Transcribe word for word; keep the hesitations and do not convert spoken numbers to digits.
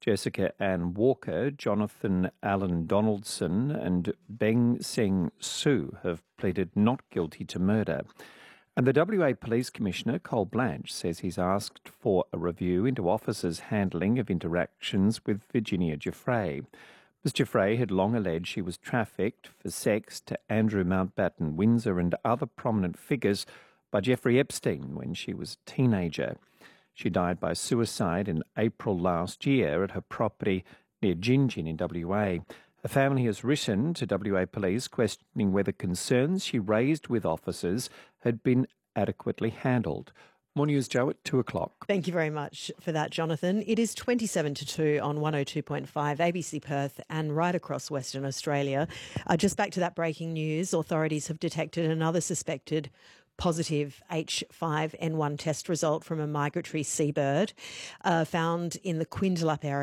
Jessica Ann Walker, Jonathan Allen Donaldson and Beng Seng Sue have pleaded not guilty to murder. And the W A Police Commissioner, Col Blanche, says he's asked for a review into officers' handling of interactions with Virginia Giuffre. Miz Giuffre had long alleged she was trafficked for sex to Andrew Mountbatten Windsor and other prominent figures by Jeffrey Epstein when she was a teenager. She died by suicide in April last year at her property near Gingin in W A. Her family has written to W A Police questioning whether concerns she raised with officers had been adequately handled. More news, Joe, at two o'clock. Thank you very much for that, Jonathan. It is twenty-seven to two on one oh two point five A B C Perth and right across Western Australia. Uh, just back to that breaking news, authorities have detected another suspected positive H five N one test result from a migratory seabird uh, found in the Quindilup area.